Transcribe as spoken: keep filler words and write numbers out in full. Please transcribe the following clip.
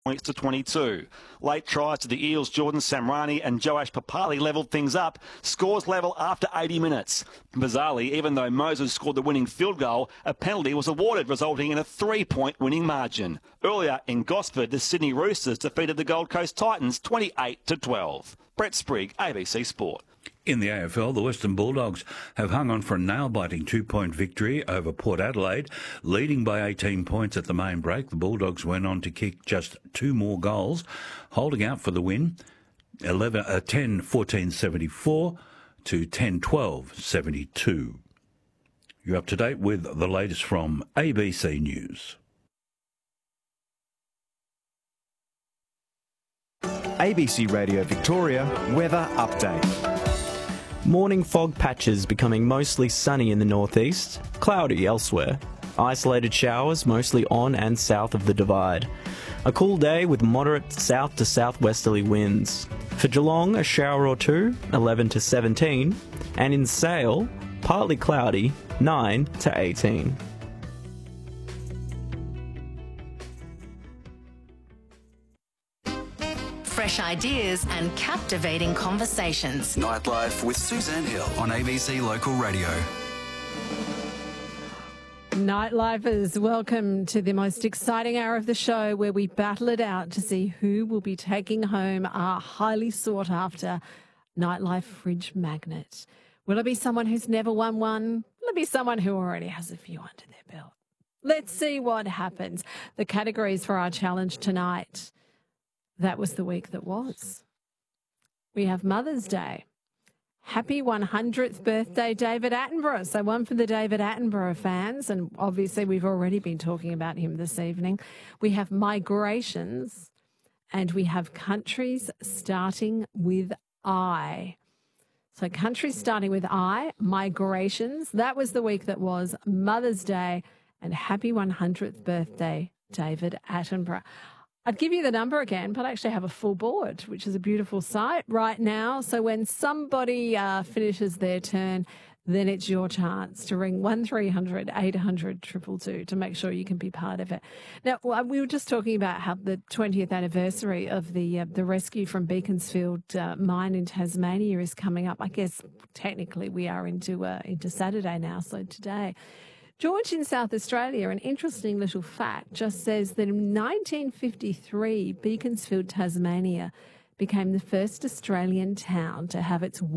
points to twenty-two. Late tries to the Eels, Jordan Samrani and Joash Papali levelled things up. Scores level after eighty minutes. Bizarrely, even though Moses scored the winning field goal, a penalty was awarded, resulting in a three-point winning margin. Earlier in Gosford, the Sydney Roosters defeated the Gold Coast Titans twenty-eight to twelve. Brett Sprigg, A B C Sport. In the A F L, the Western Bulldogs have hung on for a nail-biting two-point victory over Port Adelaide, leading by eighteen points at the main break. The Bulldogs went on to kick just two more goals, holding out for the win, eleven, uh, ten fourteen seventy-four to ten twelve seventy-two. You're up to date with the latest from A B C News. A B C Radio Victoria weather update. Morning fog patches becoming mostly sunny in the northeast, cloudy elsewhere. Isolated showers mostly on and south of the Divide. A cool day with moderate south to southwesterly winds. For Geelong, a shower or two, eleven to seventeen. And in Sale, partly cloudy, nine to eighteen. Fresh ideas and captivating conversations. Nightlife with Suzanne Hill on A B C Local Radio. Nightlifers, welcome to the most exciting hour of the show where we battle it out to see who will be taking home our highly sought after Nightlife fridge magnet. Will it be someone who's never won one? Will it be someone who already has a few under their belt? Let's see what happens. The categories for our challenge tonight. That was the week that was. We have Mother's Day. Happy one hundredth birthday, David Attenborough. So one for the David Attenborough fans, and obviously we've already been talking about him this evening. We have migrations, and we have countries starting with I. So countries starting with I, migrations. That was the week that was, Mother's Day, and happy one hundredth birthday, David Attenborough. I'd give you the number again, but I actually have a full board, which is a beautiful sight right now. So when somebody uh, finishes their turn, then it's your chance to ring one three hundred eight hundred two two two to make sure you can be part of it. Now, we were just talking about how the twentieth anniversary of the uh, the rescue from Beaconsfield uh, mine in Tasmania is coming up. I guess technically we are into uh, into Saturday now, so today. George in South Australia, an interesting little fact, just says that in nineteen fifty-three, Beaconsfield, Tasmania, became the first Australian town to have its